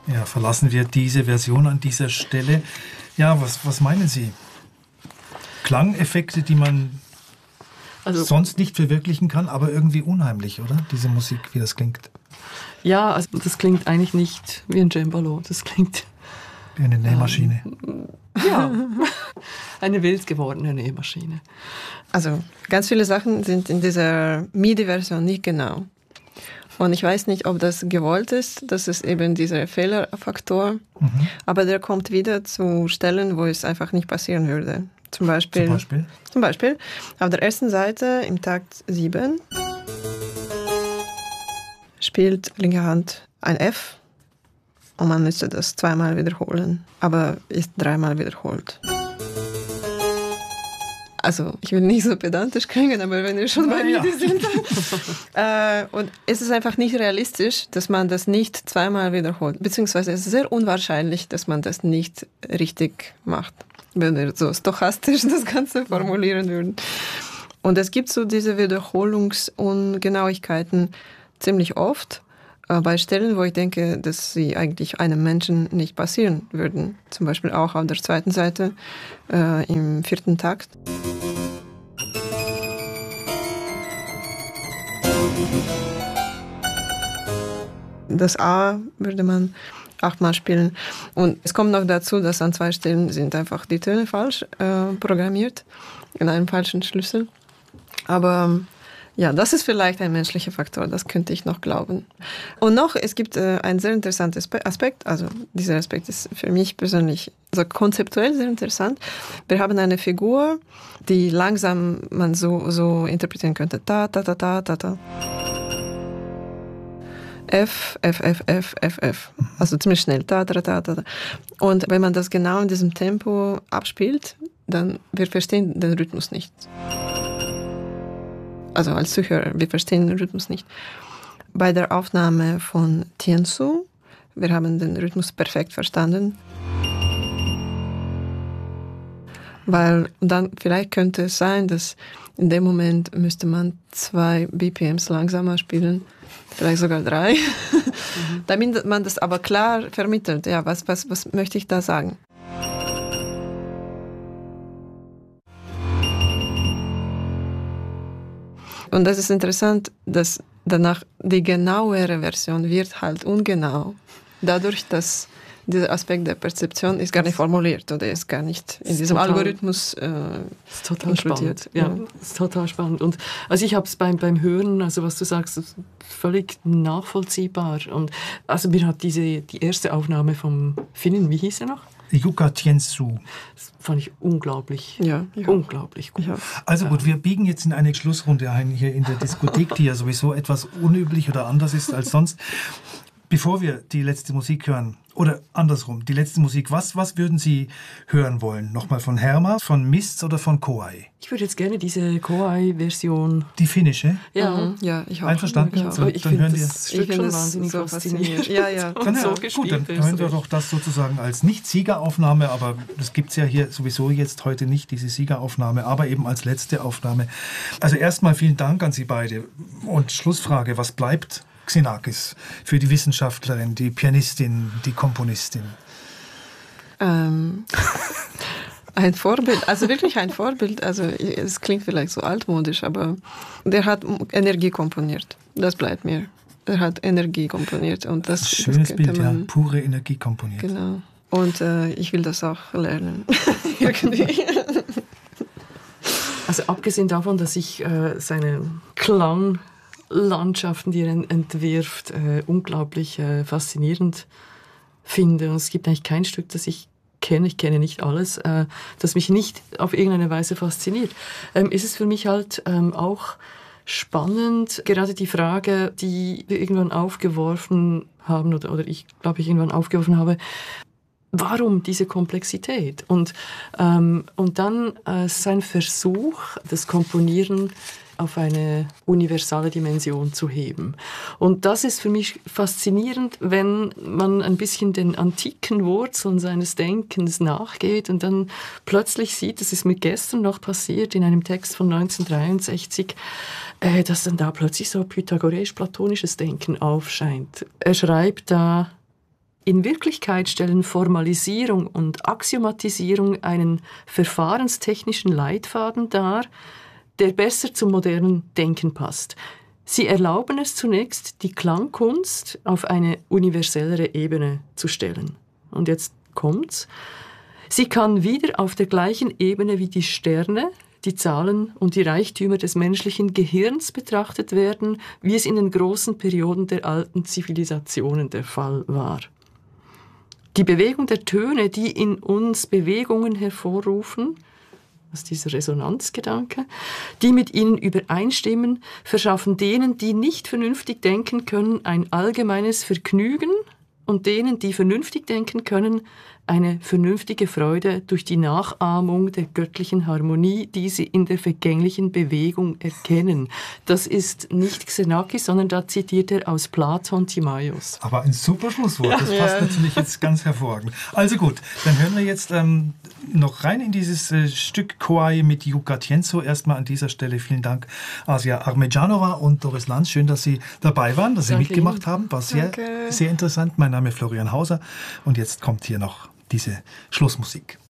Ja, verlassen wir diese Version an dieser Stelle. Ja, was meinen Sie? Klangeffekte, die man sonst nicht verwirklichen kann, aber irgendwie unheimlich, oder? Diese Musik, wie das klingt. Ja, also das klingt eigentlich nicht wie ein Cembalo. Das klingt wie eine Nähmaschine. Ja, eine wild gewordene Nähmaschine. Also ganz viele Sachen sind in dieser MIDI-Version nicht genau. Und ich weiß nicht, ob das gewollt ist. Das ist eben dieser Fehlerfaktor. Aber der kommt wieder zu Stellen, wo es einfach nicht passieren würde. Zum Beispiel auf der ersten Seite im Takt 7 spielt linke Hand ein F und man müsste das zweimal wiederholen, aber ist dreimal wiederholt. Also, ich will nicht so pedantisch klingen, aber wenn wir schon bei MIDI sind. Und es ist einfach nicht realistisch, dass man das nicht zweimal wiederholt. Beziehungsweise es ist sehr unwahrscheinlich, dass man das nicht richtig macht, wenn wir so stochastisch das Ganze formulieren würden. Und es gibt so diese Wiederholungsungenauigkeiten ziemlich oft bei Stellen, wo ich denke, dass sie eigentlich einem Menschen nicht passieren würden. Zum Beispiel auch auf der zweiten Seite im 4. Takt. Das A würde man 8-mal spielen. Und es kommt noch dazu, dass an 2 Stellen sind einfach die Töne falsch programmiert, in einem falschen Schlüssel. Aber ja, das ist vielleicht ein menschlicher Faktor, das könnte ich noch glauben. Und noch, es gibt einen sehr interessanten Aspekt, also dieser Aspekt ist für mich persönlich so konzeptuell sehr interessant. Wir haben eine Figur, die langsam man so interpretieren könnte. Ta, ta, ta, ta, ta, ta. F, F, F, F, F, F. Also ziemlich schnell. Ta, ta, ta, ta, ta. Und wenn man das genau in diesem Tempo abspielt, dann wir verstehen den Rhythmus nicht. Also als Zuhörer, wir verstehen den Rhythmus nicht. Bei der Aufnahme von Tiansu, wir haben den Rhythmus perfekt verstanden. Weil dann vielleicht könnte es sein, dass in dem Moment müsste man 2 BPMs langsamer spielen, vielleicht sogar 3. Damit man das aber klar vermittelt. Ja, was möchte ich da sagen? Und das ist interessant, dass danach die genauere Version wird halt ungenau. Dadurch, dass dieser Aspekt der Perzeption ist gar nicht formuliert oder ist gar nicht in diesem Algorithmus ist total spannend. Ja, ist total spannend. Und also ich habe es beim Hören, also was du sagst, völlig nachvollziehbar. Und also mir hat die erste Aufnahme vom Finnen, wie hieß er noch? Jukka Tiansu. Das fand ich unglaublich, unglaublich gut. Ja. Also gut, wir biegen jetzt in eine Schlussrunde ein hier in der Diskothek, die ja sowieso etwas unüblich oder anders ist als sonst. Bevor wir die letzte Musik hören, oder andersrum, die letzte Musik, was würden Sie hören wollen? Nochmal von Herma, von Mists oder von Koai? Ich würde jetzt gerne diese Koai-Version. Die finnische? Ja, ja, ich auch. Einverstanden? Ich dann hören wir das Stück schon wahnsinnig so faszinierend. Ja. Dann, so gut, dann hören wir doch das sozusagen als Nicht-Siegeraufnahme, aber das gibt es ja hier sowieso jetzt heute nicht, diese Siegeraufnahme, aber eben als letzte Aufnahme. Also erstmal vielen Dank an Sie beide. Und Schlussfrage, was bleibt Xenakis für die Wissenschaftlerin, die Pianistin, die Komponistin? Ein Vorbild, also wirklich ein Vorbild. Also es klingt vielleicht so altmodisch, aber der hat Energie komponiert. Das bleibt mir. Er hat Energie komponiert. Und das schönes Bild, ja. Pure Energie komponiert. Genau. Und ich will das auch lernen. Irgendwie. Also abgesehen davon, dass ich seine Klanglandschaften, die er entwirft, unglaublich faszinierend finde. Und es gibt eigentlich kein Stück, das ich kenne nicht alles, das mich nicht auf irgendeine Weise fasziniert. Ist es für mich halt auch spannend, gerade die Frage, die wir irgendwann aufgeworfen haben, oder ich glaube, ich irgendwann aufgeworfen habe, warum diese Komplexität? Und dann sein Versuch, das Komponieren auf eine universale Dimension zu heben. Und das ist für mich faszinierend, wenn man ein bisschen den antiken Wurzeln seines Denkens nachgeht und dann plötzlich sieht, das ist mir gestern noch passiert in einem Text von 1963, dass dann da plötzlich so pythagoreisch-platonisches Denken aufscheint. Er schreibt da: In Wirklichkeit stellen Formalisierung und Axiomatisierung einen verfahrenstechnischen Leitfaden dar, der besser zum modernen Denken passt. Sie erlauben es zunächst, die Klangkunst auf eine universellere Ebene zu stellen. Und jetzt kommt's. Sie kann wieder auf der gleichen Ebene wie die Sterne, die Zahlen und die Reichtümer des menschlichen Gehirns betrachtet werden, wie es in den großen Perioden der alten Zivilisationen der Fall war. Die Bewegung der Töne, die in uns Bewegungen hervorrufen, das ist dieser Resonanzgedanke, die mit ihnen übereinstimmen, verschaffen denen, die nicht vernünftig denken können, ein allgemeines Vergnügen und denen, die vernünftig denken können, eine vernünftige Freude durch die Nachahmung der göttlichen Harmonie, die sie in der vergänglichen Bewegung erkennen. Das ist nicht Xenakis, sondern da zitiert er aus Platon Timaios. Aber ein super Schlusswort, das passt natürlich jetzt ganz hervorragend. Also gut, dann hören wir jetzt noch rein in dieses Stück Kouai mit Yuka Tienzo. Erstmal an dieser Stelle vielen Dank Asia Armejanova und Doris Lanz. Schön, dass Sie dabei waren, dass Sie mitgemacht haben. War sehr, sehr interessant. Mein Name ist Florian Hauser und jetzt kommt hier noch diese Schlussmusik.